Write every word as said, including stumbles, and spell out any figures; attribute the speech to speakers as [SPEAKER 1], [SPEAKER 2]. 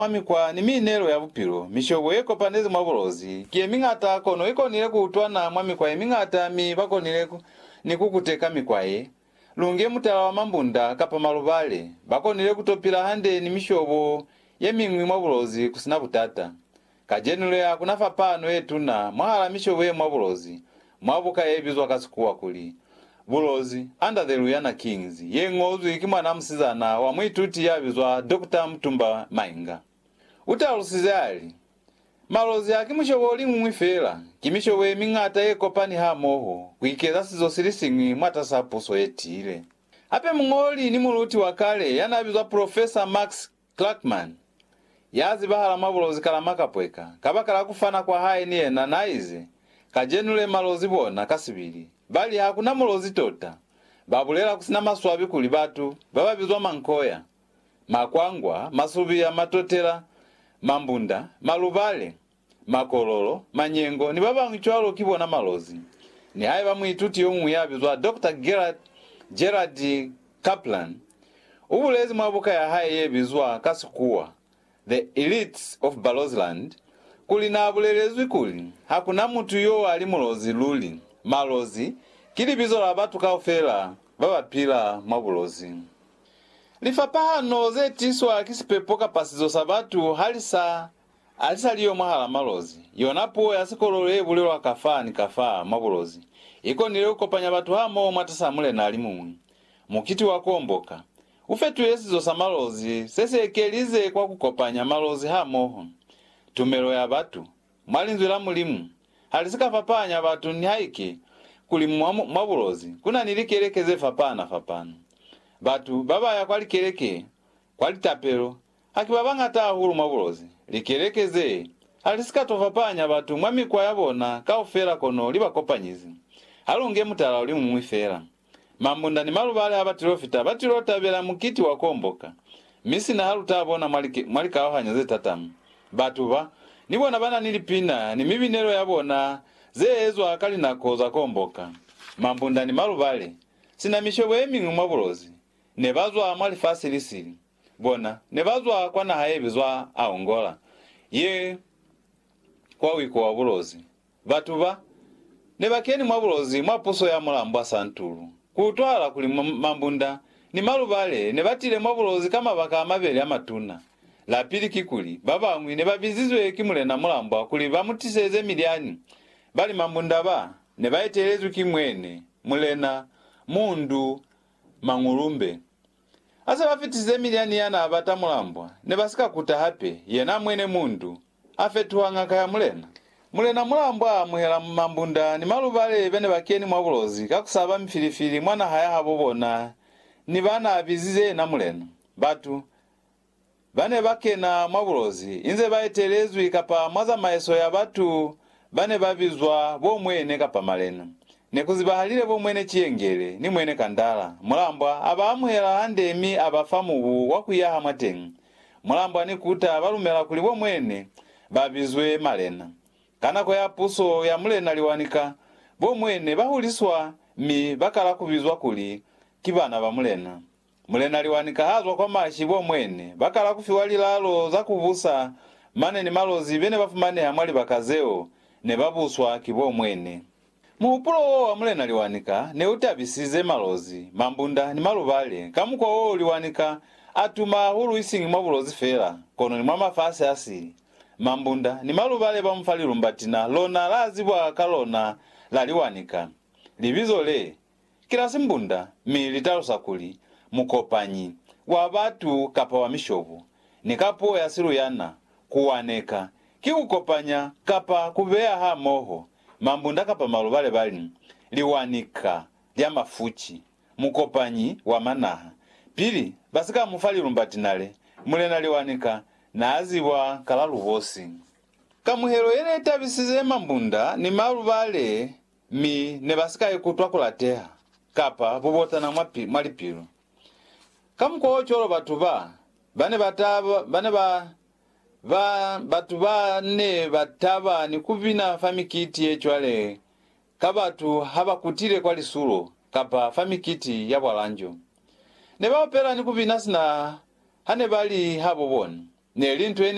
[SPEAKER 1] Mwami kwa ni minero ya vupiro mishobo eko pandezi mwabulozi kie mingata kono eko nileku utwana mwami kwa mingata mi bako nileku nikukuteka mikwaye lunge mutala wa mambunda kapa malubale bako nileku topila hande ni mishobo ye mingwi mwabulozi kusina butata kajenule akunafa pano etuna mwahala mishobo ye mwabulozi mwabuka yebizwa kasikuwa kuli bulozi under the Luyana Kings ye ngozu ikimwana musizana wa mwituti yabizwa Doctor Mtumba Mainga utalusizali malozi akimushoboli mwifela kimishowe mingata ekopani hamoho kuikeza sizo silisingi mwata sapuso etile ape mngoli ni muluti wakale yanabizwa Professor Max Clarkman yazi bahala mabulozi kalamaka pweka kabakala kufana kwa hae niye na naize kajenule malozi bona kasibili bali hakuna mulozi tota babulela kusina maswabi kuli batu baba bizwa mankoya makwangwa masubi ya matotela mambunda malubale makololo manyengo ni baba ngichwalo kibona malozi ni haye bamwituti yomu yabizwa Doctor Gerard Gerard Kaplan ubulezi mwabuka ya haye yebizwa kasikuwa the elites of Balozland kuli na bulelezwi kuli hakuna mtu yo ali mulozi luli malozi kili bizo la batu kaofela baba pila mwabulozi lifapaha noze tiswa kisipepoka pasizo sabatu halisa alisa liyo mahala malozi yonapo yasikolole bulelo akafa ni kafa mwabulozi iko nileo kopanya batu hamo matasamule na alimu mukiti wakomboka ufetu yesizo sa malozi sese ekelize kwa kukopanya malozi hamo tumelo ya batu mwalinzwela mulimu halisika fapanya batu ni haiki kuli mwabulozi kuna nilikelekeze fapana fapana batu baba ya kwali keleke kwali tapelo hakibabanga ta huru mwabulozi likelekeze halisika tofapanya batu mwami kwa yabona kaofera kono liba kopanyizi halunge mutala oli mwifera mambunda ni malubale abatilofita batilota bela mukiti wakomboka misi na halutabona mwalike mwalika wahanyaze tatamu batu ba nibona bana nilipina ni mibinero yabona zeezo akali nakoza komboka mambunda ni malubale sina mishobo emingu mwabulozi nebazwa mwali fasilisili bona nebazwa kwa na haebizwa aongola ye kwa wiko wabulozi batu ba nebakeni mwabulozi mwapuso ya mulambwa santulu kutwala kuli mambunda ni malubale nebatile mwabulozi kama baka amabele amatuna la pili kikuli baba mwine babizizwe ekimule na mulambwa kuli bamutiseze miliani bali mambunda ba nebaitelezu kimwene mulena mundu mangulumbe asa bafitize miliani yana abata mulambwa nebasika kutahape yena mwene mundu afetuanga kaya mulena mulena mulambwa muhela mambunda ni malubale bene bakeni mwabulozi kakusaba mfilifili mwana haya habobona ni bana abizize na mulena batu bane bakena mwabulozi inze baitelezwi kapa mwaza maeso ya batu bane babizwa bo mwene kapa malena nekuzibahalile bo mwene chiengele ni mwene kandala mulambwa abamuhela handemi abafamu wakuyaha matengu mulambwa ni kuta balumela kuli bo mwene babizwe malena kana kwa ya puso ya mulena liwanika bo mwene bahuliswa mi bakala kubizwa kuli kibana ba mulena mulena liwanika hazwa kwa mashi bo mwene bakala kufiwalilalo za kuvusa mane ni malozi bene bafumane hamwali bakazeo ne babuswa kibo mwene mupulo wa mulena liwanika ne utabisize malozi mambunda ni malubale kamukwa wo liwanika atuma hulu isingi mwabulozi fera kono ni mwama fase asili mambunda ni malubale bamufali lumbatina lona lazibwa kalona la liwanika libizole kila simbunda militalo sakuli mukopanyi wa batu kapa wa mishovu nikapo ya siru yana kuwaneka kiukopanya kapa kubea ha moho mambunda kapa malubale bali liwanika lya mafuchi mukopanyi wa manaha pili basika mufali lumbatinale mulena liwanika naziwa kalalu vosi kamuhero yene tabisize mambunda ni malubale mi nebasika ekutwa kulateha kapa bubota na mwapi malipiro kamko choro batu ba bane bataba bane ba ba batu ba ne bataba ni kuvina famikiti echwale kabatu haba kutire kwa lisuro kapa famikiti ya bwalanjo ne ba opera ni kuvina sina hane bali habo bon ne lintu ene